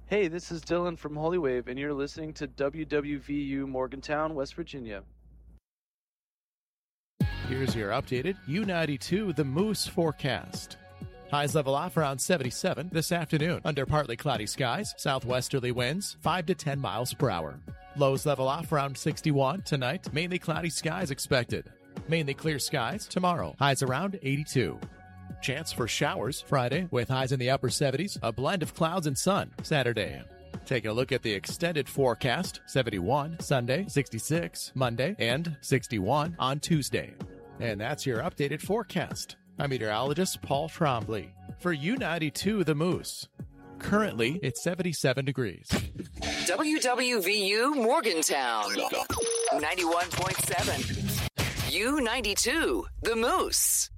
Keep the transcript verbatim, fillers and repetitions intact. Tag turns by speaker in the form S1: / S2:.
S1: Hey, this is Dylan from Holy Wave, and you're listening to W W V U Morgantown, West Virginia.
S2: Here's your updated U ninety-two The Moose forecast. Highs level off around seventy-seven this afternoon under partly cloudy skies, southwesterly winds five to ten miles per hour. Lows level off around sixty-one tonight, mainly cloudy skies expected. Mainly clear skies tomorrow, highs around eighty-two. Chance for showers Friday with highs in the upper seventies, a blend of clouds and sun Saturday. Taking a look at the extended forecast, seventy-one Sunday, sixty-six Monday, and sixty-one on Tuesday. And that's your updated forecast. I'm meteorologist Paul Trombley for U ninety-two The Moose. Currently, it's seventy-seven degrees.
S3: W W V U Morgantown, ninety-one point seven. U ninety-two The Moose.